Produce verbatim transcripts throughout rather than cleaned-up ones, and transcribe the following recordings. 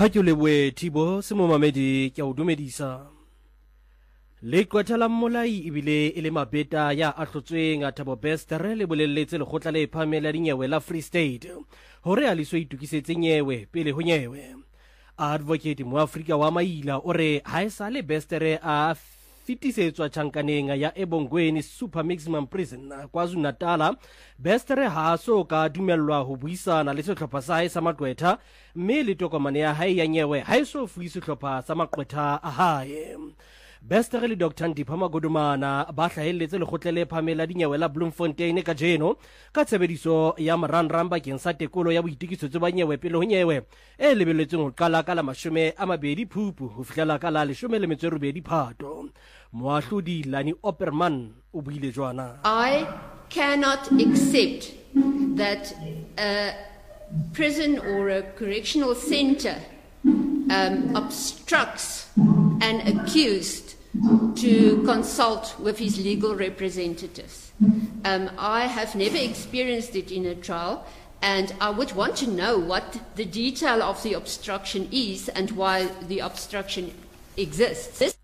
Ha ke leboe Thibo se mo mamedi ke a o dumedisa. Le qwetha la mmolai ebile e le mabeta ya a hlotsweng a Thabo Bester le bolelletse lekgotla le phamela dinyewe la Free State hore a liso itukisetse nyewe pele ho nyewe. Advocate mo Afrika wa Maila ore ha esa le Bester a fitisetswa tjhankaneng ya Ebongweni Super Maximum Prison KwaZulu-Natal. Bester ha so ka dumellwa ho buisana le sehlopha sa hae sa maqwetha mme le tokomane ya hae ya nyewe ha eso fuwe sehlopha sa maqwetha a hae. Bester le Doctor Ndipha Magodumana ba hlahelletse lekgotla le phamela dinyewe la Bloemfontein ka jeno ka tshebediso ya marangrang bakeng sa tekolo ya boitikisetso ba nyewe pele ho nyewe e lebelletsweng ho qala ka la mashome a mabedi Phupu ho fihlela ka la leshome le metso e robedi Phato. Moahlodi Lani Opperman o buile jwana. I cannot accept that a prison or a correctional center um, obstructs an accused to consult with his legal representatives. Um, I have never experienced it in a trial, and I would want to know what the detail of the obstruction is and why the obstruction exists.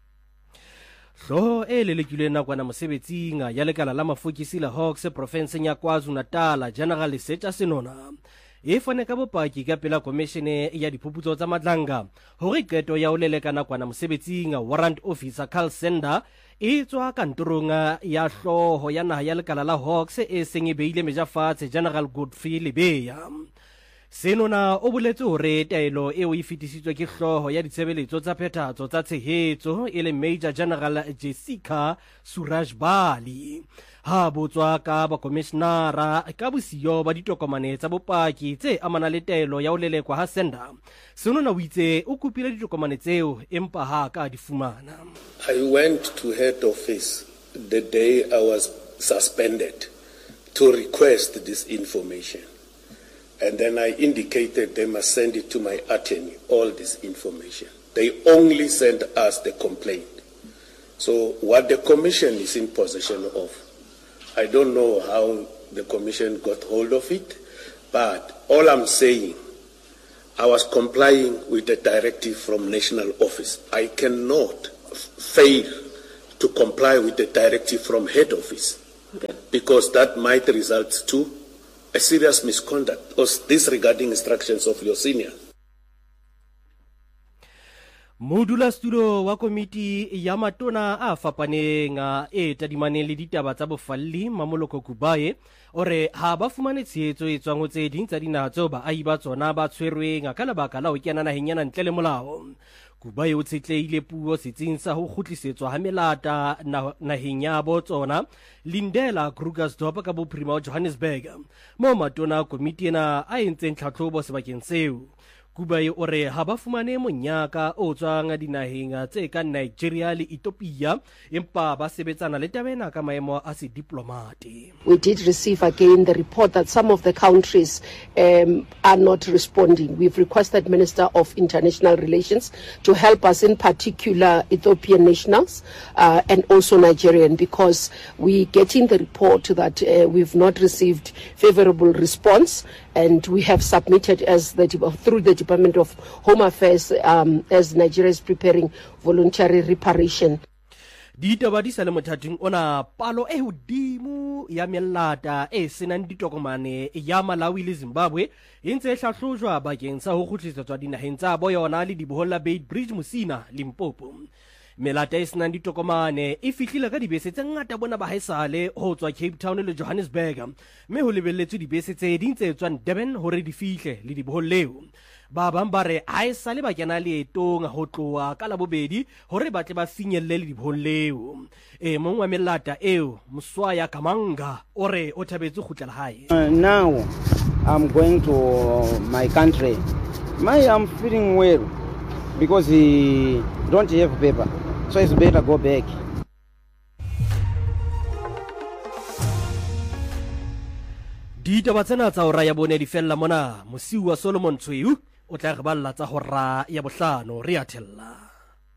Hloho e lelekilweng nakwana mosebetsing ya lekala la mafokisi la Hawks province ya KwaZulu-Natal General Lesetja Senona e fane ka bopaki ka pela komishene ya diphuputso tsa madlanga hore qeto ya o leleka nakwana mosebetsing warrant officer Carl Sender e tswa kantorong ya hloho ya naha ya lekala la Hawks e seng e beile meja fatshe General Godfrey Lebeya. Senona o boletse hore taelo e o e fetisitswe ke hloho ya ditshebeletso tsa phethahatso tsa tshehetso e le Major General Jessica Suraj Bali. Ha botswa ka ba commissionera ka bosiyo ba ditokomane tsa bopaki tse amana le taelo ya o lelekwa ha Sender. Senona o itse o kopile ditokomane tseo empa ha ka di fumana. I went to head office the day I was suspended to request this information. And then I indicated they must send it to my attorney, all this information. They only sent us the complaint. So what the commission is in possession of, I don't know how the commission got hold of it, but all I'm saying, I was complying with the directive from national office. I cannot fail to comply with the directive from head office, okay, because that might result to a serious misconduct or disregarding instructions of your senior. Modula studio wa komiti ya matona a fapaneng e tadimaneng le ditaba tsa bofalli Mamoloko Kubaye ore ha ba fumane tshehetso e tswang ho tse ding tsa dinaha tseo baahi ba tsona ba tshwerweng ka lebaka la ho kena naheng yana ntle le molao. Kubaye o tshetleile puo setsing sa ho kgutlisetswa ha melata naheng ya bo tsona Lindela Krugersdorp ka bophirima wa Johannesburg mo matona komiti ena a entseng tlhatlhobo sebakeng seo. Kubaye ore ha ba fumane monyaka o tswang dinaheng tse ka Nigeria le Ethiopia empa ba sebetsana le tabena ka maemo a se diplomati. We did receive again the report that some of the countries um, are not responding. We've requested Minister of International Relations to help us, in particular Ethiopian nationals uh, and also Nigerian, because we get in the report that uh, we've not received favorable response, and we have submitted as the through the Department of Home Affairs um, as Nigeria is preparing voluntary reparation. Ditaba di sale mothating ona palo e hodimo ya melata e senang ditokomane ya Malawi le Zimbabwe e ntse e hlahlojwa bakeng sa ho kgutlisetswa dinaheng tsa boyona le diboholla Beit Bridge Musina Limpopo. Melata e senang ditokomane e fihlile ka dibese tse ngata bona ba haesale ho tswa Cape Town le Johannesburg mme ho lebelletswe dibese tse ding tse tswang Durban hore di fihle le diboholleo. Ba bang ba re haesale ba kena leetong ho tloha ka la bobedi hore ba tle ba finyelle le diboholleo. E mong wa melata eo Mswaya Kamanga ore o thabetse khutlela hae. Uh, now I'm going to my country. My I'm feeling well because he don't have paper. So it's better go back. Ditaba tsena tsa hora ya bone di fella mona mosiu wa Solomon Tshweu o tla re balla tsa hora ya bohlano re a thella.